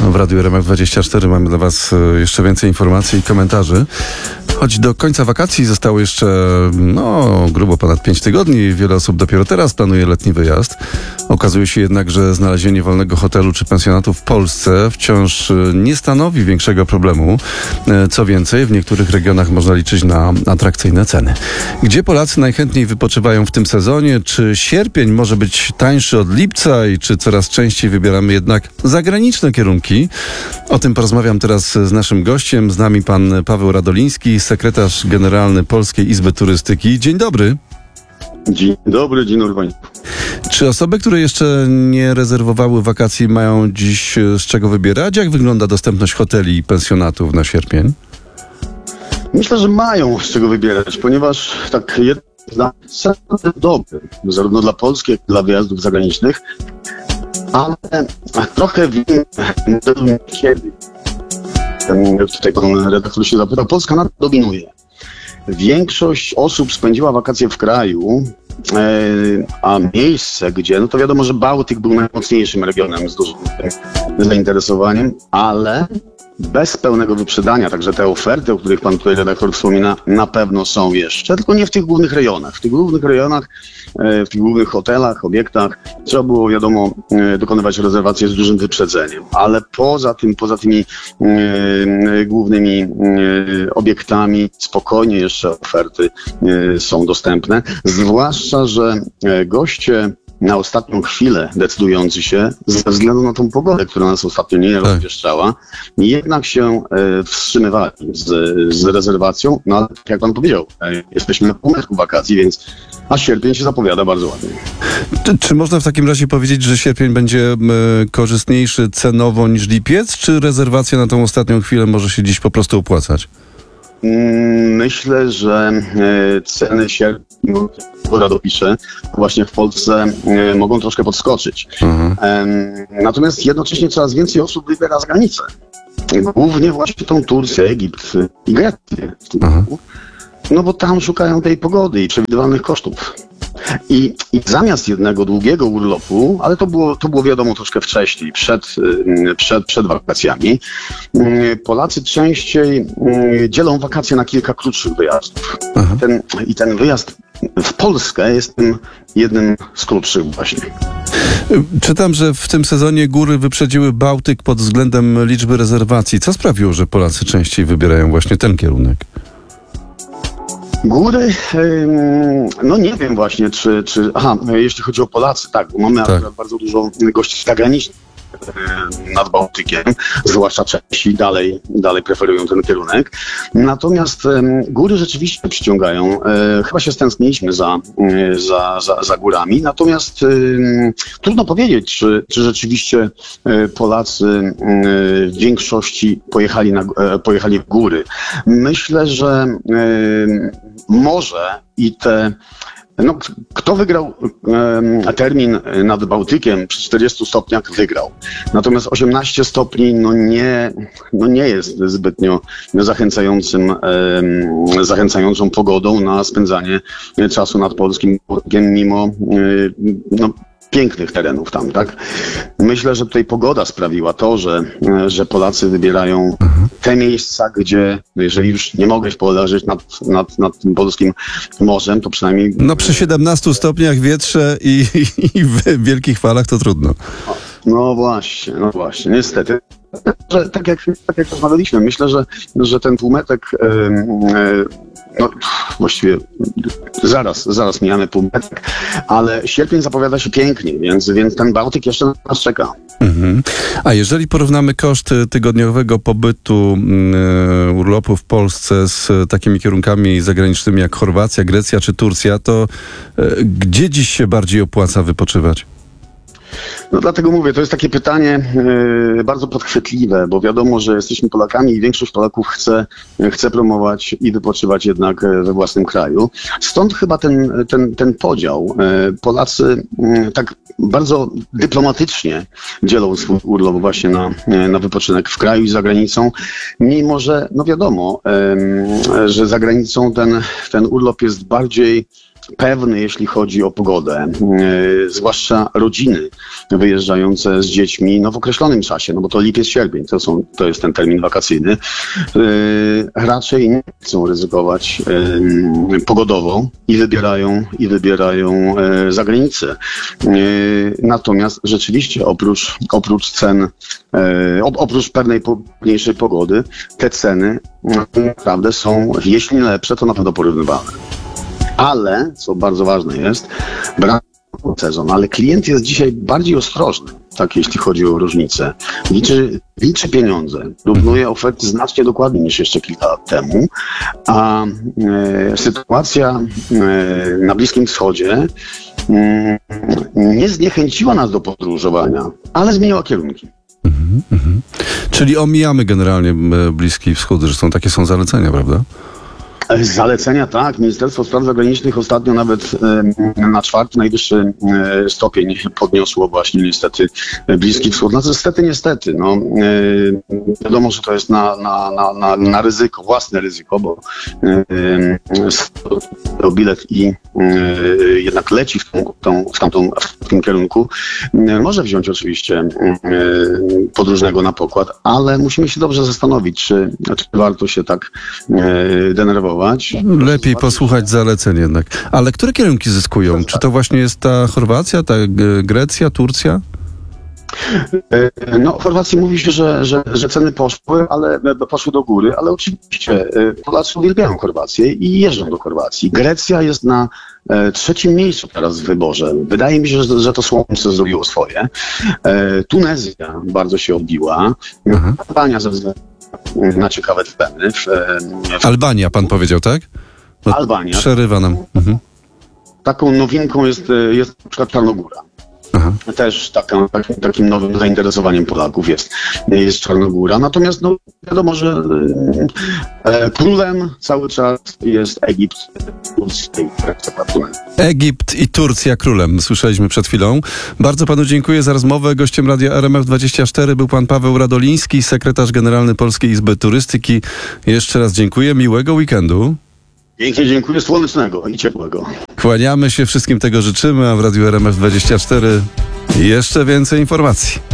W Radiu RMF24 mamy dla Was jeszcze więcej informacji i komentarzy. Choć do końca wakacji zostało jeszcze grubo ponad 5 tygodni, wiele osób dopiero teraz planuje letni wyjazd. Okazuje się jednak, że znalezienie wolnego hotelu czy pensjonatu w Polsce wciąż nie stanowi większego problemu. Co więcej, w niektórych regionach można liczyć na atrakcyjne ceny. Gdzie Polacy najchętniej wypoczywają w tym sezonie? Czy sierpień może być tańszy od lipca i czy coraz częściej wybieramy jednak zagraniczne kierunki? O tym porozmawiam teraz z naszym gościem. Z nami pan Paweł Radoliński, sekretarz generalny Polskiej Izby Turystyki. Dzień dobry. Dzień dobry, dzień dobry Państwu. Czy osoby, które jeszcze nie rezerwowały wakacji, mają dziś z czego wybierać? Jak wygląda dostępność hoteli i pensjonatów na sierpień? Myślę, że mają z czego wybierać, ponieważ tak jest dobry, zarówno dla Polski, jak i dla wyjazdów zagranicznych, ale trochę wiem, kiedy. Tutaj pan redaktor się zapytał, Polska nadal dominuje. Większość osób spędziła wakacje w kraju, a miejsce gdzie, no to wiadomo, że Bałtyk był najmocniejszym regionem z dużym zainteresowaniem, ale bez pełnego wyprzedania, także te oferty, o których pan tutaj redaktor wspomina, na pewno są jeszcze, tylko nie w tych głównych rejonach. W tych głównych rejonach, w tych głównych hotelach, obiektach trzeba było, wiadomo, dokonywać rezerwacji z dużym wyprzedzeniem, ale poza tymi głównymi obiektami spokojnie jeszcze oferty są dostępne, zwłaszcza, że goście na ostatnią chwilę decydujący się, ze względu na tą pogodę, która nas ostatnio nie rozpieszczała, jednak się wstrzymywali z rezerwacją, no ale jak pan powiedział, jesteśmy na półmetku wakacji, a sierpień się zapowiada bardzo ładnie. Czy można w takim razie powiedzieć, że sierpień będzie korzystniejszy cenowo niż lipiec, czy rezerwacja na tą ostatnią chwilę może się dziś po prostu opłacać? Myślę, że ceny sierpnia, która dopiszę, właśnie w Polsce mogą troszkę podskoczyć. Natomiast jednocześnie coraz więcej osób wybiera za granicę. Głównie właśnie tą Turcję, Egipt i Grecję w tym roku. No bo tam szukają tej pogody i przewidywalnych kosztów. I zamiast jednego długiego urlopu, ale to było wiadomo troszkę wcześniej, przed wakacjami, Polacy częściej dzielą wakacje na kilka krótszych wyjazdów. Ten wyjazd w Polskę jest tym jednym z krótszych właśnie. Czytam, że w tym sezonie góry wyprzedziły Bałtyk pod względem liczby rezerwacji. Co sprawiło, że Polacy częściej wybierają właśnie ten kierunek? Góry, no nie wiem właśnie, jeśli chodzi o Polacy, tak, bo mamy akurat bardzo dużo gości zagranicznych nad Bałtykiem, zwłaszcza Czesi dalej preferują ten kierunek. Natomiast góry rzeczywiście przyciągają. Chyba się stęskniliśmy za górami. Natomiast trudno powiedzieć, czy rzeczywiście Polacy w większości pojechali w góry. Myślę, że może i kto wygrał termin nad Bałtykiem przy 40 stopniach, wygrał. Natomiast 18 stopni nie jest zbytnio zachęcającą pogodą na spędzanie czasu nad polskim Bałtykiem, mimo pięknych terenów tam, tak? Myślę, że tutaj pogoda sprawiła to, że Polacy wybierają te miejsca, gdzie, jeżeli już nie mogłeś poleżeć nad tym polskim morzem, to przynajmniej... No przy 17 stopniach, wietrze i w wielkich falach to trudno. No właśnie, niestety. Tak jak rozmawialiśmy, myślę, że ten półmetek, właściwie zaraz mijamy półmetek, ale sierpień zapowiada się pięknie, więc ten Bałtyk jeszcze nas czeka. A jeżeli porównamy koszt tygodniowego pobytu urlopu w Polsce z takimi kierunkami zagranicznymi jak Chorwacja, Grecja czy Turcja, to gdzie dziś się bardziej opłaca wypoczywać? No dlatego mówię, to jest takie pytanie bardzo podchwytliwe, bo wiadomo, że jesteśmy Polakami i większość Polaków chce promować i wypoczywać jednak we własnym kraju. Stąd chyba ten podział. Polacy tak bardzo dyplomatycznie dzielą swój urlop właśnie na wypoczynek w kraju i za granicą, mimo że wiadomo, że za granicą ten urlop jest bardziej pewny, jeśli chodzi o pogodę, zwłaszcza rodziny wyjeżdżające z dziećmi w określonym czasie, bo to lipiec, sierpień, to jest ten termin wakacyjny, raczej nie chcą ryzykować pogodowo i wybierają za granicę. Natomiast rzeczywiście oprócz cen, oprócz pewnej mniejszej pogody, te ceny naprawdę są, jeśli nie lepsze, to na pewno porównywalne. Ale, co bardzo ważne jest, brak sezon, ale klient jest dzisiaj bardziej ostrożny, tak jeśli chodzi o różnicę. Liczy pieniądze, równuje oferty znacznie dokładniej niż jeszcze kilka lat temu, a sytuacja na Bliskim Wschodzie nie zniechęciła nas do podróżowania, ale zmieniła kierunki. Czyli omijamy generalnie Bliski Wschód, zresztą takie są zalecenia, prawda? Zalecenia, tak. Ministerstwo Spraw Zagranicznych ostatnio nawet na 4. najwyższy stopień podniosło właśnie niestety Bliski Wschód. Niestety. Wiadomo, że to jest na ryzyko, własne ryzyko, bo bilet i jednak leci w tym kierunku. Może wziąć oczywiście podróżnego na pokład, ale musimy się dobrze zastanowić, czy warto się tak denerwować. Lepiej posłuchać zaleceń jednak. Ale które kierunki zyskują? Czy to właśnie jest ta Chorwacja, ta Grecja, Turcja? W Chorwacji mówi się, że ceny poszły do góry, ale oczywiście Polacy uwielbiają Chorwację i jeżdżą do Chorwacji. Grecja jest na 3. miejscu teraz w wyborze. Wydaje mi się, że to słońce zrobiło swoje. Tunezja bardzo się odbiła. Albania ze względu na ciekawe ceny. Albania, pan powiedział, tak? Albania. Przerywa nam. Taką nowinką jest na przykład Czarnogóra. Też takim nowym zainteresowaniem Polaków jest Czarnogóra. Natomiast wiadomo, że królem cały czas jest Egipt, Egipt i Turcja królem, słyszeliśmy przed chwilą. Bardzo panu dziękuję za rozmowę. Gościem Radia RMF24 był pan Paweł Radoliński, sekretarz generalny Polskiej Izby Turystyki. Jeszcze raz dziękuję. Miłego weekendu. Pięknie dziękuję, słonecznego i ciepłego. Kłaniamy się, wszystkim tego życzymy, a w Radiu RMF24 jeszcze więcej informacji.